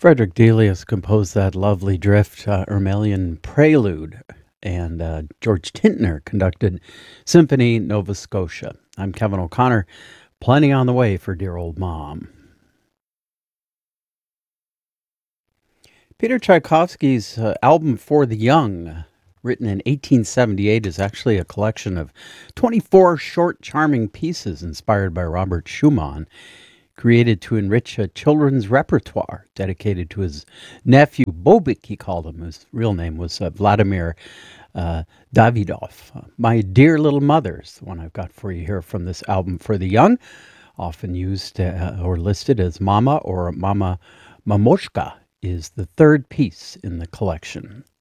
Frederick Delius composed that lovely drift, Ermelian Prelude, and George Tintner conducted Symphony Nova Scotia. I'm Kevin O'Connor, planning on the way for dear old mom. Peter Tchaikovsky's album For the Young, written in 1878, is actually a collection of 24 short, charming pieces inspired by Robert Schumann, created to enrich a children's repertoire, dedicated to his nephew, Bobik, he called him. His real name was Vladimir Davidov. My Dear Little Mother is the one I've got for you here from this album For the Young, often used or listed as Mama or Mama Mamoshka, is the third piece in the collection.